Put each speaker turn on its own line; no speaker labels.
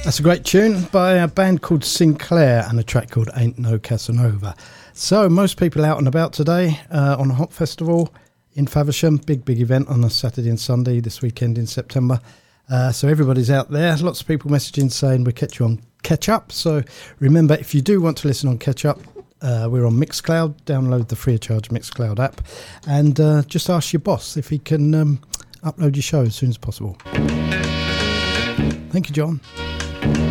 That's a great tune by a band called Sinclair and a track called Ain't No Casanova. So most people out and about today on a Hop Festival in Faversham. Big event on a Saturday and Sunday this weekend in September. So everybody's out there. Lots of people messaging saying we'll catch you on Catch Up. So remember, if you do want to listen on Catch Up, we're on Mixcloud. Download the free of charge Mixcloud app and just ask your boss if he can upload your show as soon as possible. Thank you, John.